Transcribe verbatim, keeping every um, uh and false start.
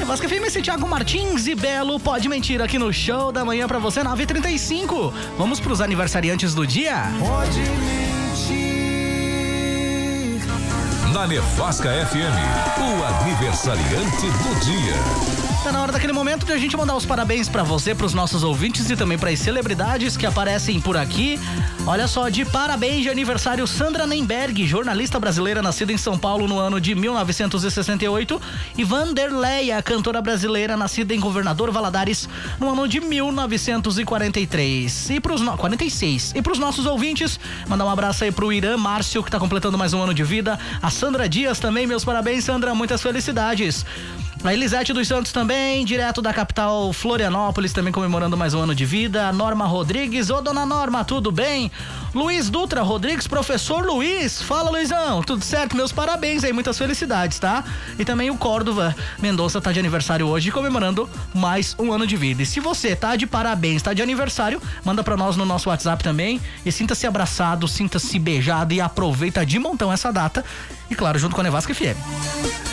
Nevasca F M, esse Thiago Martins e Belo Pode Mentir aqui no Show da Manhã pra você, nove e trinta e cinco. Vamos pros aniversariantes do dia? Pode mentir. Na Nevasca F M, o aniversariante do dia. Tá na hora daquele momento de a gente mandar os parabéns pra você, pros nossos ouvintes e também pras celebridades que aparecem por aqui. Olha só, de parabéns de aniversário Sandra Nemberg, jornalista brasileira nascida em São Paulo no ano de mil novecentos e sessenta e oito, e Vanderleia, cantora brasileira nascida em Governador Valadares no ano de mil novecentos e quarenta e três. E pros no... quarenta e seis. E pros nossos ouvintes, mandar um abraço aí pro Irã Márcio, que tá completando mais um ano de vida. A Sandra Dias também, meus parabéns, Sandra, muitas felicidades. A Elisete dos Santos também, direto da capital Florianópolis, também comemorando mais um ano de vida. A Norma Rodrigues, ô dona Norma, tudo bem? Luiz Dutra Rodrigues, professor Luiz, fala Luizão, tudo certo? Meus parabéns aí, muitas felicidades, tá? E também o Córdova Mendonça tá de aniversário hoje, comemorando mais um ano de vida. E se você tá de parabéns, tá de aniversário, manda pra nós no nosso WhatsApp também e sinta-se abraçado, sinta-se beijado e aproveita de montão essa data. E claro, junto com a Nevasca F M.